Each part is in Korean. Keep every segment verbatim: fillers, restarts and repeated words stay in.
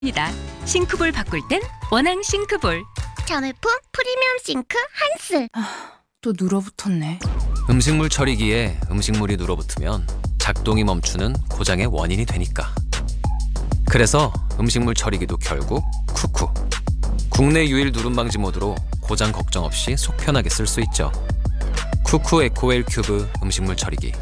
입니다. 싱크볼 바꿀 땐 원앙 싱크볼. 전울품 프리미엄 싱크 한스. 또 눌어붙었네. 음식물 처리기에 음식물이 눌어붙으면 작동이 멈추는 고장의 원인이 되니까. 그래서 음식물 처리기도 결국 쿠쿠. 국내 유일 누름 방지 모드로 고장 걱정 없이 속 편하게 쓸 수 있죠. 쿠쿠 에코웰 큐브 음식물 처리기.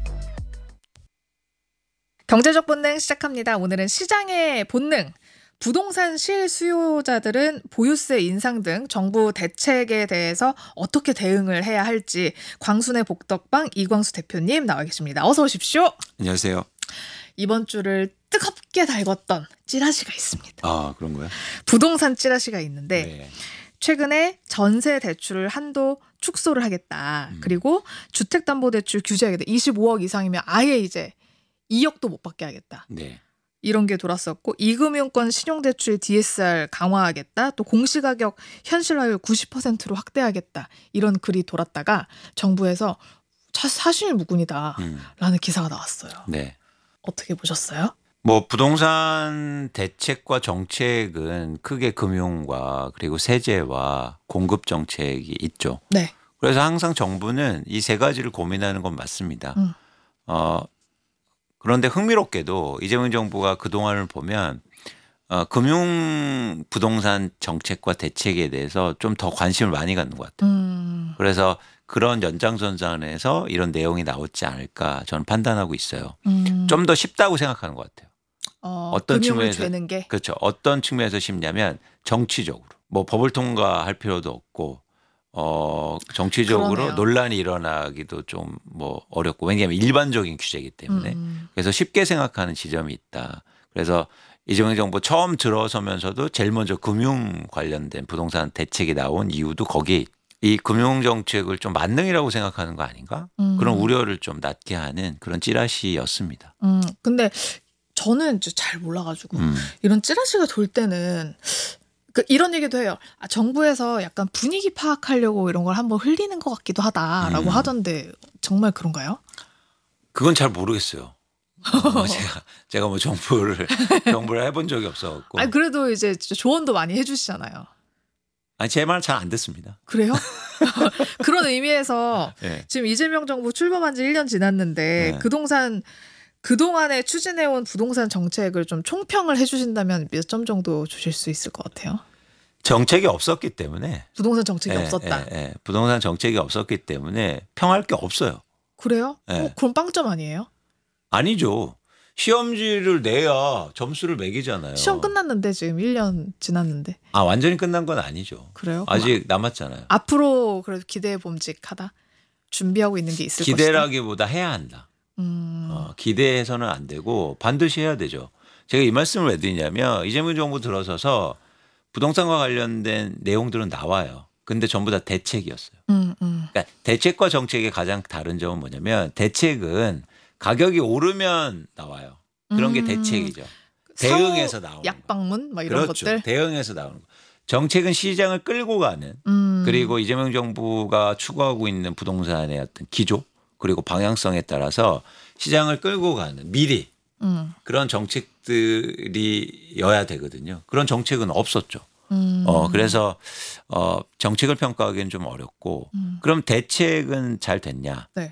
경제적 본능 시작합니다. 오늘은 시장의 본능. 부동산 실수요자들은 보유세 인상 등 정부 대책에 대해서 어떻게 대응을 해야 할지 광순의 복덕방 이광수 대표님 나와 계십니다. 어서 오십시오. 안녕하세요. 이번 주를 뜨겁게 달궜던 찌라시가 있습니다. 아, 그런 거야? 부동산 찌라시가 있는데 네. 최근에 전세 대출을 한도 축소를 하겠다. 음. 그리고 주택담보대출 규제하겠다. 이십오억 이상이면 아예 이제 이억도 못 받게 하겠다. 네. 이런 게 돌았었고 이금융권 신용대출 디에스알 강화하겠다. 또 공시가격 현실화율 구십 퍼센트로 확대하겠다. 이런 글이 돌았다가 정부에서 사실무근이다 음. 라는 기사가 나왔어요. 네. 어떻게 보셨어요? 뭐 부동산 대책과 정책은 크게 금융과 그리고 세제와 공급 정책이 있죠. 네. 그래서 항상 정부는 이 세 가지를 고민하는 건 맞습니다. 음. 어, 그런데 흥미롭게도 이재명 정부가 그동안을 보면 어, 금융 부동산 정책과 대책에 대해서 좀 더 관심을 많이 갖는 것 같아요. 음. 그래서 그런 연장선상에서 이런 내용이 나오지 않을까 저는 판단하고 있어요. 음. 좀 더 쉽다고 생각하는 것 같아요. 어, 어떤 금융을 측면에서- 죄는 게. 그렇죠. 어떤 측면에서 쉽냐면 정치적으로 뭐 법을 통과할 필요도 없고 어 정치적으로 그러네요. 논란이 일어나기도 좀 뭐 어렵고 왜냐하면 일반적인 규제이기 때문에 음. 그래서 쉽게 생각하는 지점이 있다. 그래서 이재명 정부 처음 들어서면서도 제일 먼저 금융 관련된 부동산 대책이 나온 이유도 거기에 이 금융 정책을 좀 만능이라고 생각하는 거 아닌가? 음. 그런 우려를 좀 낳게 하는 그런 찌라시였습니다. 음. 근데 저는 이제 잘 몰라가지고 음. 이런 찌라시가 돌 때는 그 이런 얘기도 해요. 아, 정부에서 약간 분위기 파악하려고 이런 걸 한번 흘리는 것 같기도 하다라고 음. 하던데 정말 그런가요? 그건 잘 모르겠어요. 어, 제가 제가 뭐 정부를 정부를 해본 적이 없어갖고 아니 그래도 이제 진짜 조언도 많이 해주시잖아요. 아니 제 말 잘 안 듣습니다. 그래요? 그런 의미에서 네. 지금 이재명 정부 출범한 지 일 년 지났는데 네. 그동안 그동안에 추진해온 부동산 정책을 좀 총평을 해주신다면 몇 점 정도 주실 수 있을 것 같아요? 정책이 없었기 때문에 부동산 정책이 예, 없었다. 예, 예. 부동산 정책이 없었기 때문에 평할 게 없어요. 그래요? 네. 어, 그럼 빵점 아니에요? 아니죠. 시험지를 내야 점수를 매기잖아요. 시험 끝났는데 지금 일 년 지났는데. 아 완전히 끝난 건 아니죠. 그래요? 그럼 아직 남았잖아요. 앞으로 그래도 기대해 봄직하다. 준비하고 있는 게 있을 것이다. 기대라기보다 해야 한다. 음. 어, 기대해서는 안 되고 반드시 해야 되죠. 제가 이 말씀을 왜 드리냐면 이재명 정부 들어서서 부동산과 관련된 내용들은 나와요. 근데 전부 다 대책이었어요. 음, 음. 그러니까 대책과 정책의 가장 다른 점은 뭐냐면 대책은 가격이 오르면 나와요. 그런 게 음. 대책이죠. 대응해서 나오는 거. 약방문 막 이런 그렇죠. 것들. 대응해서 나오는 거. 정책은 시장을 끌고 가는 음. 그리고 이재명 정부가 추구하고 있는 부동산의 어떤 기조 그리고 방향성에 따라서 시장을 끌고 가는 미리 음. 그런 정책들이여야 되거든요. 그런 정책은 없었죠. 음. 어 그래서 어 정책을 평가하기는 좀 어렵고 음. 그럼 대책은 잘 됐냐? 네.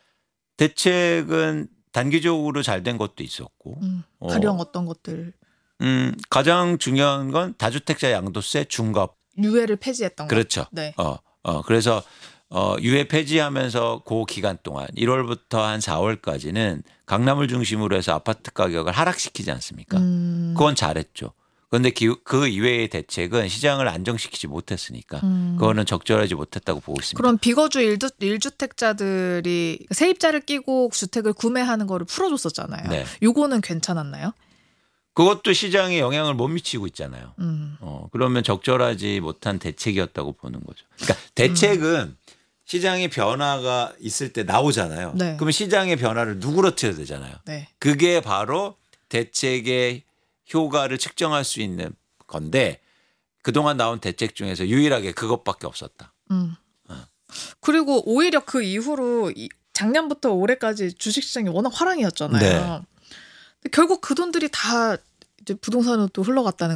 대책은 단기적으로 잘 된 것도 있었고 음. 어. 가령 어떤 것들 음 가장 중요한 건 다주택자 양도세 중과 유예를 폐지했던 거. 그렇죠. 네. 어, 어 그래서 어 유예 폐지하면서 그 기간 동안 일월부터 한 사월까지는 강남을 중심으로 해서 아파트 가격을 하락시키지 않습니까? 음. 그건 잘했죠. 그런데 그 이외의 대책은 시장을 안정시키지 못했으니까 음. 그거는 적절하지 못했다고 보고 있습니다. 그럼 비거주 일주, 일주택자들이 세입자를 끼고 주택을 구매하는 거를 풀어줬었잖아요. 네. 요거는 괜찮았나요? 그것도 시장에 영향을 못 미치고 있잖아요. 음. 어, 그러면 적절하지 못한 대책이었다고 보는 거죠. 그러니까 대책은 음. 시장의 변화가 있을 때 나오잖아요. 네. 그러면 시장의 변화를 누그러뜨려야 되잖아요. 네. 그게 바로 대책의 효과를 측정할 수 있는 건데 그동안 나온 대책 중에서 유일하게 그것밖에 없었다. 음. 어. 그리고 오히려 그 이후로 이- 작년부터 올해까지 주식시장이 워낙 화랑이었잖아요. 네. 근데 결국 그 돈들이 다 이제 부동산으로 또 흘러갔다는